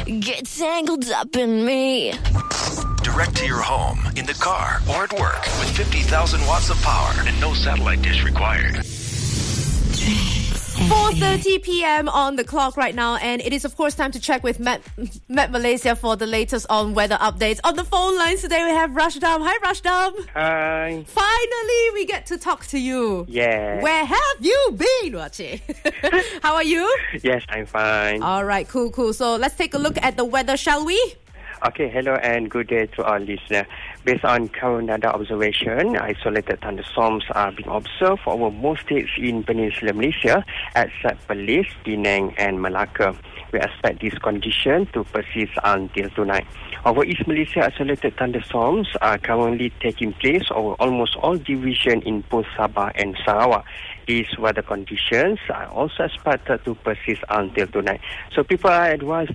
Get tangled up in me. Direct to your home, in the car, or at work with 50,000 watts of power and no satellite dish required. 4:30 p.m. on the clock right now, and it is of course time to check with Met Malaysia for the latest on weather updates. On the phone lines today we have Rashdam. Hi Rashdam. Hi. Finally we get to talk to you. Yeah. Where have you been, Wachi? How are you? Yes, I'm fine. Alright, cool. So let's take a look at the weather, shall we? Okay, hello and good day to our listeners. Based on current radar observation, isolated thunderstorms are being observed over most states in Peninsular Malaysia, except Perlis, Penang and Malacca. We expect this condition to persist until tonight. Over East Malaysia, isolated thunderstorms are currently taking place over almost all divisions in both Sabah and Sarawak. These weather conditions are also expected to persist until tonight. So people are advised